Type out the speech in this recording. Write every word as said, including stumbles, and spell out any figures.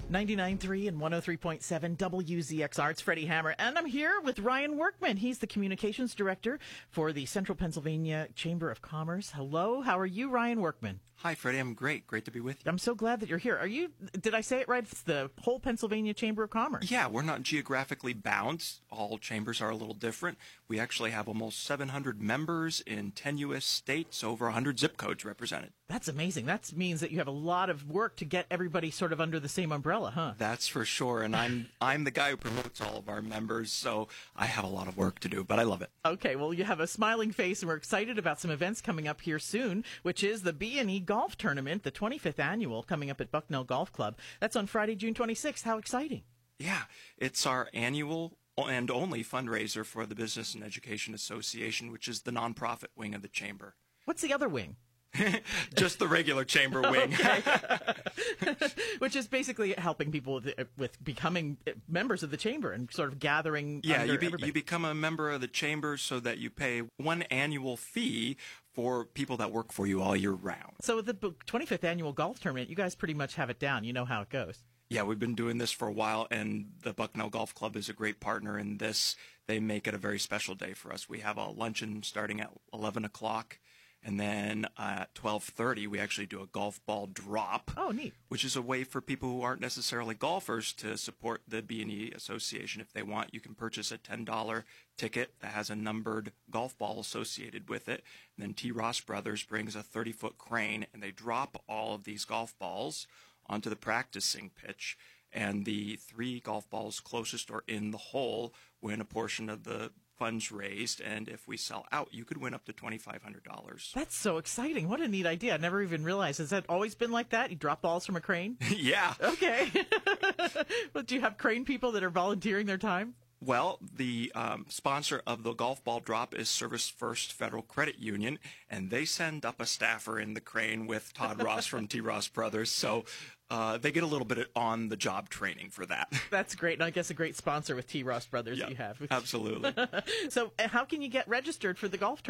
ninety-nine point three and one oh three point seven W Z X R. It's Freddie Hammer. And I'm here with Ryan Workman. He's the Communications Director for the Central Pennsylvania Chamber of Commerce. Hello. How are you, Ryan Workman? Hi, Freddie. I'm great. Great to be with you. I'm so glad that you're here. Are you, did I say it right? It's the whole Pennsylvania Chamber of Commerce. Yeah, we're not geographically bound. All chambers are a little different. We actually have almost seven hundred members in ten U S states, over one hundred zip codes represented. That's amazing. That means that you have a lot of work to get everybody sort of under the same umbrella, huh? That's for sure. And I'm I'm the guy who promotes all of our members, so I have a lot of work to do, but I love it. Okay, well, you have a smiling face, and we're excited about some events coming up here soon, which is the B and E Golf Tournament, the twenty-fifth annual, coming up at Bucknell Golf Club. That's on Friday, June twenty-sixth. How exciting. Yeah, it's our annual and only fundraiser for the Business and Education Association, which is the nonprofit wing of the chamber. What's the other wing? Just the regular chamber wing. Which is basically helping people with, with becoming members of the chamber and sort of gathering Yeah, under you, be, everybody. you become a member of the chamber so that you pay one annual fee for people that work for you all year round. So the twenty-fifth annual golf tournament, you guys pretty much have it down. You know how it goes. Yeah, we've been doing this for a while, and the Bucknell Golf Club is a great partner in this. They make it a very special day for us. We have a luncheon starting at eleven o'clock. And then uh, at twelve thirty, we actually do a golf ball drop. Oh, neat. Which is a way for people who aren't necessarily golfers to support the B and E Association if they want. You can purchase a ten dollar ticket that has a numbered golf ball associated with it. And then T. Ross Brothers brings a thirty-foot crane, and they drop all of these golf balls onto the practicing pitch. And the three golf balls closest or in the hole win a portion of the funds raised, and if we sell out, you could win up to twenty-five hundred dollars. That's so exciting. What a neat idea. I never even realized. Has that always been like that? You drop balls from a crane? Yeah. Okay. Well, do you have crane people that are volunteering their time? Well, the um, sponsor of the golf ball drop is Service First Federal Credit Union, and they send up a staffer in the crane with Todd Ross from T. Ross Brothers, so uh, they get a little bit of on-the-job training for that. That's great, and I guess a great sponsor with T. Ross Brothers Yeah, you have. Absolutely. So how can you get registered for the golf tournament?